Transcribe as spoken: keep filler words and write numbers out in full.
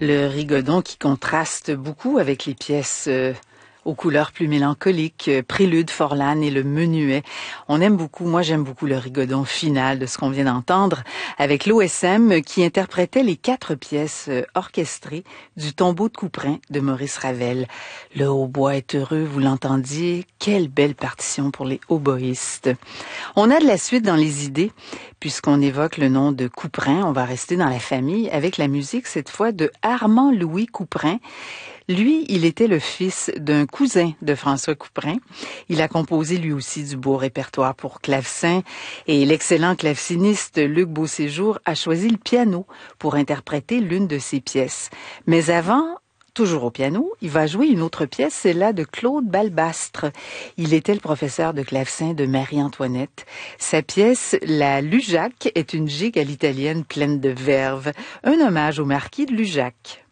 Le rigodon qui contraste beaucoup avec les pièces euh, aux couleurs plus mélancoliques, euh, Prélude, Forlane et le Menuet. On aime beaucoup, moi j'aime beaucoup le rigodon final de ce qu'on vient d'entendre avec l'O S M qui interprétait les quatre pièces euh, orchestrées du Tombeau de Couperin de Maurice Ravel. Le hautbois est heureux, vous l'entendiez, quelle belle partition pour les hautboïstes. On a de la suite dans les idées, puisqu'on évoque le nom de Couperin, on va rester dans la famille avec la musique cette fois de Armand Louis Couperin. Lui, il était le fils d'un cousin de François Couperin. Il a composé lui aussi du beau répertoire pour clavecin et l'excellent claveciniste Luc Beauséjour a choisi le piano pour interpréter l'une de ses pièces. Mais avant, toujours au piano, il va jouer une autre pièce, celle-là de Claude Balbastre. Il était le professeur de clavecin de Marie-Antoinette. Sa pièce, la Lujac, est une gigue à l'italienne pleine de verve, un hommage au marquis de Lujac.